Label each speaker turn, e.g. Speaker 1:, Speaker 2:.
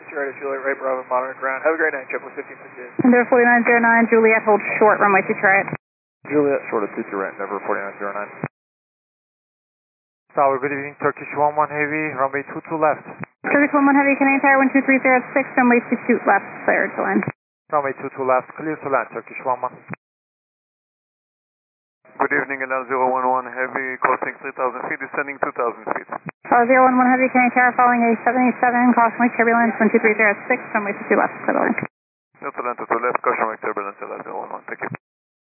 Speaker 1: right at Juliet, right Bravo, monitor ground. Have a great night, JetBlue 1558.
Speaker 2: Endeavour 4909, Juliet, hold short, runway 23 right.
Speaker 1: Juliet, short of 23 right, Endeavour 4909.
Speaker 3: Tower, good evening, Turkish 11 Heavy, runway 22 left.
Speaker 2: Turkish 11 Heavy, Canadian Tower 12306, runway 22 left, clear to land.
Speaker 3: Runway 22 left, clear to land, Turkish 11.
Speaker 4: Good evening, LL011 Heavy, crossing 3,000 feet, descending 2,000 feet.
Speaker 2: 011 Heavy, Canadian Tower following a 787, crossing turbulence 12306, runway 22 left, clear to land.
Speaker 4: Delta Delta to left, caution wake turbulence, LL011, thank you.